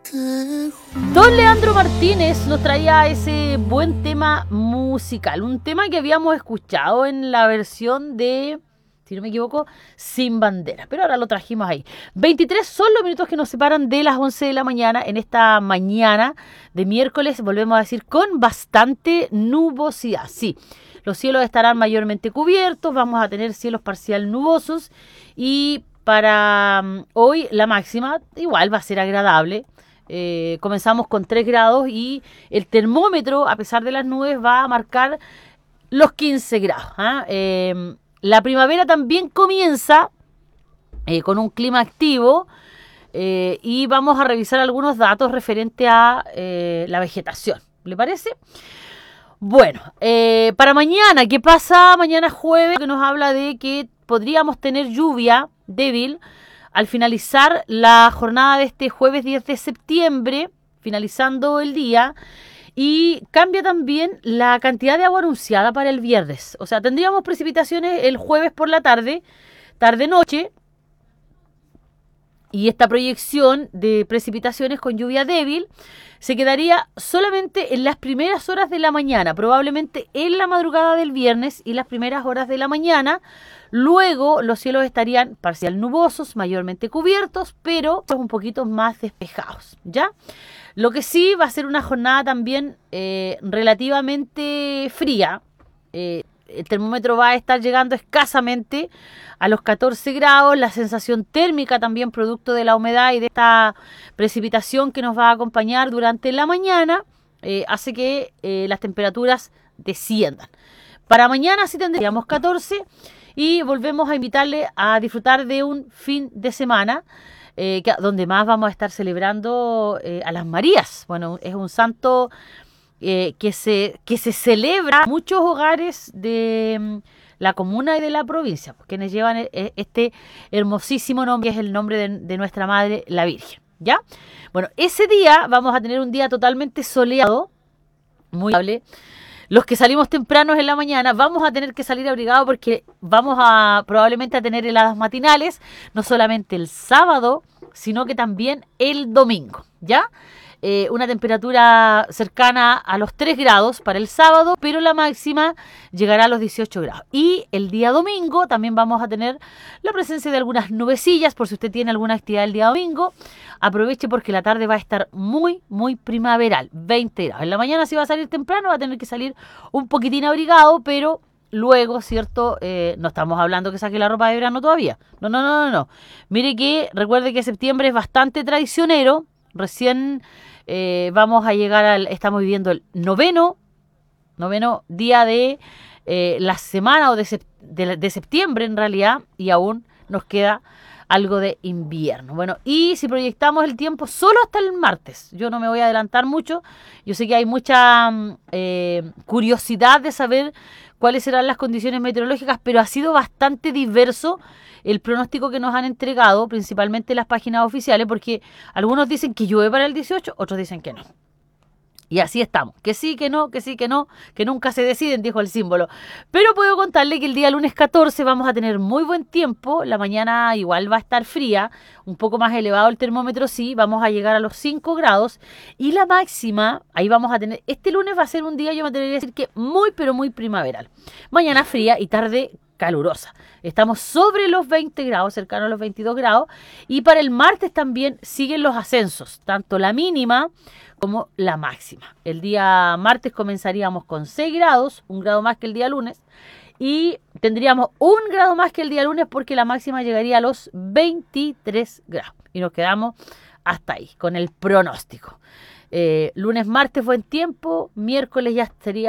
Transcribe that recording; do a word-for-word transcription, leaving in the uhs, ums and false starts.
Don Leandro Martínez nos traía ese buen tema musical, un tema que habíamos escuchado en la versión de, si no me equivoco, Sin Bandera, pero ahora lo trajimos ahí. veintitrés son los minutos que nos separan de las once de la mañana, en esta mañana de miércoles, volvemos a decir, con bastante nubosidad, sí. Los cielos estarán mayormente cubiertos, vamos a tener cielos parcial nubosos y para um, hoy la máxima igual va a ser agradable. Eh, comenzamos con tres grados y el termómetro, a pesar de las nubes, va a marcar los quince grados. ¿eh? Eh, la primavera también comienza eh, con un clima activo eh, y vamos a revisar algunos datos referentes a eh, la vegetación. ¿Le parece? Bueno, eh, para mañana, ¿qué pasa? Mañana jueves, que nos habla de que podríamos tener lluvia débil al finalizar la jornada de este jueves diez de septiembre, finalizando el día, y cambia también la cantidad de agua anunciada para el viernes. O sea, tendríamos precipitaciones el jueves por la tarde, tarde-noche, y esta proyección de precipitaciones con lluvia débil se quedaría solamente en las primeras horas de la mañana, probablemente en la madrugada del viernes y las primeras horas de la mañana. Luego los cielos estarían parcial nubosos, mayormente cubiertos, pero un poquito más despejados, ¿ya? Lo que sí va a ser una jornada también eh, relativamente fría. Eh, el termómetro va a estar llegando escasamente a los catorce grados, la sensación térmica también producto de la humedad y de esta precipitación que nos va a acompañar durante la mañana, eh, hace que eh, las temperaturas desciendan. Para mañana sí tendríamos catorce y volvemos a invitarle a disfrutar de un fin de semana eh, que, donde más vamos a estar celebrando eh, a las Marías. Bueno, es un santo eh, que, se, que se celebra en muchos hogares de mm, la comuna y de la provincia, quienes llevan eh, este hermosísimo nombre, que es el nombre de, de nuestra Madre, la Virgen, ¿ya? Bueno, ese día vamos a tener un día totalmente soleado, muy agradable. Los que salimos tempranos en la mañana vamos a tener que salir abrigados porque vamos a probablemente a tener heladas matinales, no solamente el sábado, sino que también el domingo, ¿ya? Eh, una temperatura cercana a los tres grados para el sábado, pero la máxima llegará a los dieciocho grados. Y el día domingo también vamos a tener la presencia de algunas nubecillas, por si usted tiene alguna actividad el día domingo, aproveche porque la tarde va a estar muy, muy primaveral, veinte grados. En la mañana si va a salir temprano va a tener que salir un poquitín abrigado, pero luego, ¿cierto? Eh, no estamos hablando que saque la ropa de verano todavía. No, no, no, no, no. Mire que recuerde que septiembre es bastante traicionero. Recién eh, vamos a llegar al, estamos viviendo el noveno, noveno día de eh, la semana o de, sep, de, de septiembre en realidad, y aún nos queda algo de invierno. Bueno, y si proyectamos el tiempo solo hasta el martes, yo no me voy a adelantar mucho, yo sé que hay mucha eh, curiosidad de saber cuáles serán las condiciones meteorológicas, pero ha sido bastante diverso el pronóstico que nos han entregado, principalmente las páginas oficiales, porque algunos dicen que llueve para el dieciocho, otros dicen que no. Y así estamos, que sí, que no, que sí, que no, que nunca se deciden, dijo el símbolo. Pero puedo contarle que el día lunes catorce vamos a tener muy buen tiempo, la mañana igual va a estar fría, un poco más elevado el termómetro, sí, vamos a llegar a los cinco grados, y la máxima, ahí vamos a tener, este lunes va a ser un día, yo me atrevería a decir que muy, pero muy primaveral. Mañana fría y tarde calurosa. Estamos sobre los veinte grados, cercano a los veintidós grados, y para el martes también siguen los ascensos, tanto la mínima como la máxima. El día martes comenzaríamos con seis grados, un grado más que el día lunes, y tendríamos un grado más que el día lunes porque la máxima llegaría a los veintitrés grados. Y nos quedamos hasta ahí con el pronóstico. Eh, lunes, martes buen tiempo, miércoles ya sería